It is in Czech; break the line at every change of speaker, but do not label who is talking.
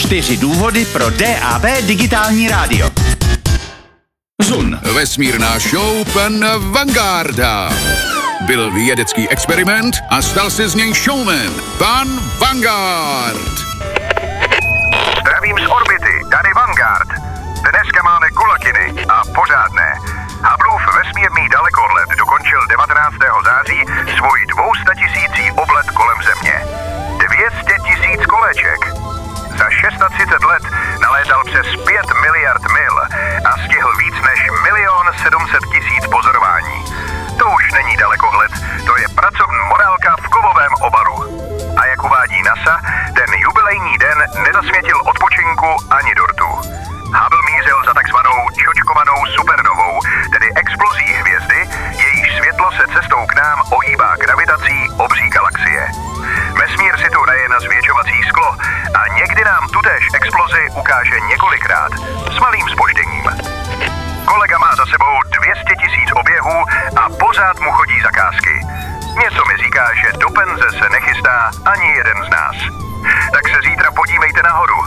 4 důvody pro DAB digitální rádio. Zun.
Vesmírná show pan Vangarda. Byl vědecký experiment a stal se z něj showman. Pan Vanguard.
Zdravím z orbity, tady Vanguard. Dneska máme kulakiny a pořádné. Hubbleův vesmírný dalekohled dokončil 19. září svůj 200 000 oblet kolem Země. 200 000 koleček. Za 630 let nalétal přes 5 miliard mil a stihl víc než 1 700 000 pozorování. To už není dalekohled, to je pracovní morálka v kovovém obalu. A jak uvádí NASA, ten jubilejní den nezasvětil odpočinku ani dortu. Hubble mířil za takzvanou čočkovanou supernovou, tedy explozí hvězdy, jejíž světlo se cestou k nám ohýbá gravitací obří galaxie. Vesmír si tu hraje na zvětšovací sklo a někdy nám tutéž explozi ukáže několikrát s malým zpožděním. Kolega má za sebou 200 000 oběhů a pořád mu chodí zakázky. Něco mi říká, že do penze se nechystá ani jeden z nás. Tak se zítra podívejte nahoru.